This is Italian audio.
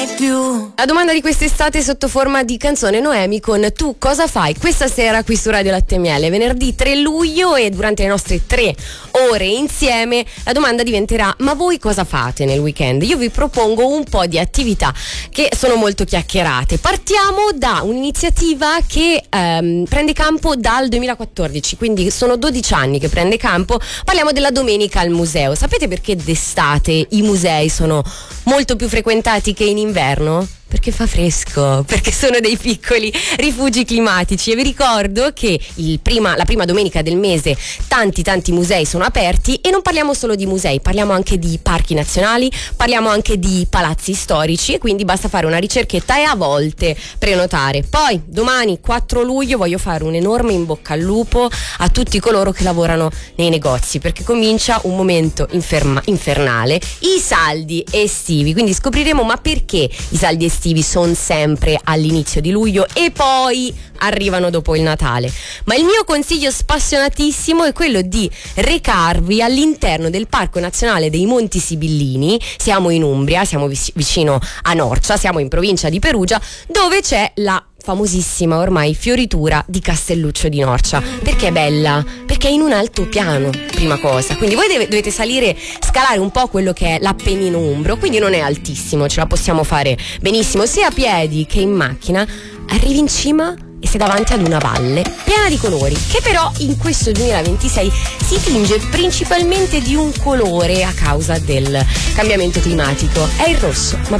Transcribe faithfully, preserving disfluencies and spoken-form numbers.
mai più. La domanda di quest'estate sotto forma di canzone, Noemi, con Tu cosa fai questa sera qui su Radio Latte e Miele, venerdì tre luglio, e durante le nostre tre ore insieme la domanda diventerà: ma voi cosa fate nel weekend? Io vi propongo un po' di attività che sono molto chiacchierate. Partiamo da un'iniziativa che ehm, prende campo dal duemilaquattordici, quindi sono dodici anni che prende campo. Parliamo della domenica al museo. Sapete perché d'estate i musei sono molto più frequentati che in inverno? Perché fa fresco, perché sono dei piccoli rifugi climatici. E vi ricordo che il prima, la prima domenica del mese tanti tanti musei sono aperti, e non parliamo solo di musei, parliamo anche di parchi nazionali, parliamo anche di palazzi storici, e quindi basta fare una ricerchetta e a volte prenotare. Poi domani quattro luglio voglio fare un enorme in bocca al lupo a tutti coloro che lavorano nei negozi, perché comincia un momento inferma, infernale, i saldi estivi. Quindi scopriremo ma perché i saldi estivi sono sempre all'inizio di luglio e poi arrivano dopo il Natale. Ma il mio consiglio spassionatissimo è quello di recarvi all'interno del Parco Nazionale dei Monti Sibillini. Siamo in Umbria, siamo vicino a Norcia, siamo in provincia di Perugia, dove c'è la famosissima ormai fioritura di Castelluccio di Norcia. Perché è bella? Perché è in un altopiano, prima cosa, quindi voi deve, dovete salire, scalare un po' quello che è l'Appennino umbro, quindi non è altissimo, ce la possiamo fare benissimo sia a piedi che in macchina. Arrivi in cima e sei davanti ad una valle piena di colori, che però in questo duemilaventisei si tinge principalmente di un colore a causa del cambiamento climatico. È il rosso, ma